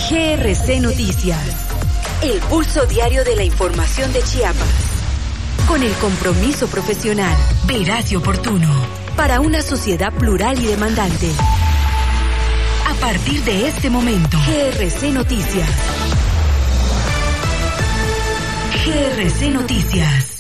GRC Noticias, el pulso diario de la información de Chiapas, con el compromiso profesional, veraz y oportuno, para una sociedad plural y demandante. A partir de este momento, GRC Noticias. GRC Noticias.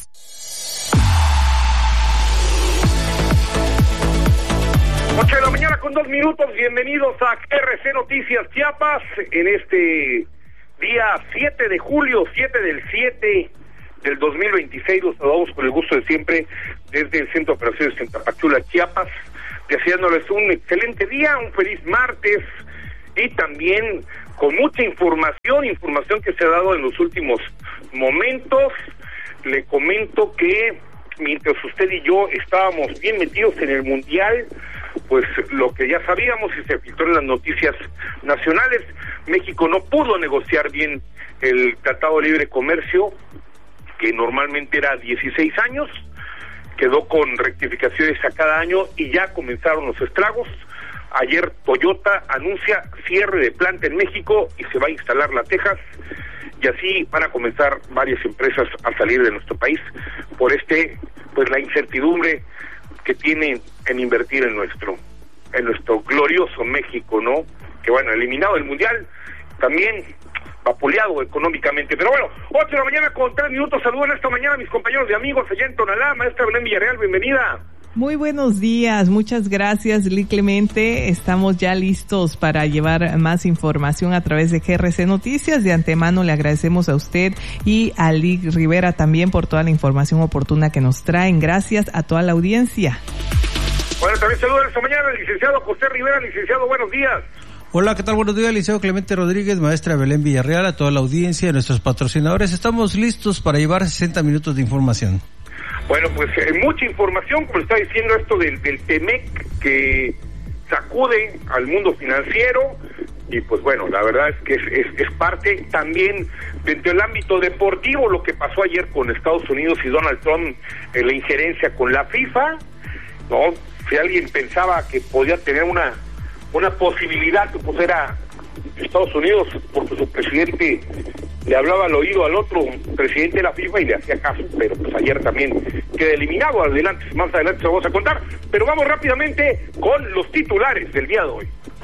8 de la mañana con 2 minutos, bienvenidos a GRC Noticias Chiapas, en este día 7 de julio, 7 del 7 del 2026, los saludamos con el gusto de siempre desde el Centro de Operaciones en Tapachula, Chiapas, deseándoles un excelente día, un feliz martes y también con mucha información que se ha dado en los últimos momentos. Le comento que mientras usted y yo estábamos bien metidos en el Mundial, pues lo que ya sabíamos y se filtró en las noticias nacionales, México no pudo negociar bien el Tratado de Libre Comercio, que normalmente era 16 años, quedó con rectificaciones a cada año y ya comenzaron los estragos. Ayer Toyota anuncia cierre de planta en México y se va a instalar La Texas, y así van a comenzar varias empresas a salir de nuestro país por pues la incertidumbre que tienen en invertir en nuestro glorioso México, ¿no? Que bueno, eliminado del Mundial, también vapuleado económicamente. Pero bueno, 8 de la mañana con 3 minutos, saludan esta mañana a mis compañeros y amigos allá en Tonalá. Maestra Belén Villarreal, bienvenida. Muy buenos días, muchas gracias, Lee Clemente. Estamos ya listos para llevar más información a través de GRC Noticias. De antemano le agradecemos a usted y a Lee Rivera también por toda la información oportuna que nos traen. Gracias a toda la audiencia. Bueno, también saludos esta mañana al licenciado José Rivera. Licenciado, buenos días. Hola, ¿qué tal? Buenos días, Liceo Clemente Rodríguez, maestra Belén Villarreal, a toda la audiencia, a nuestros patrocinadores. Estamos listos para llevar 60 minutos de información. Bueno, pues mucha información, como está diciendo esto del TEMEC, que sacude al mundo financiero, y pues bueno, la verdad es que es parte también dentro del ámbito deportivo lo que pasó ayer con Estados Unidos y Donald Trump, la injerencia con la FIFA, ¿no? Si alguien pensaba que podía tener una posibilidad, pues era Estados Unidos, porque su presidente le hablaba al oído al otro presidente de la FIFA y le hacía caso, pero pues ayer también queda eliminado. Más adelante se lo vamos a contar, pero vamos rápidamente con los titulares del día de hoy.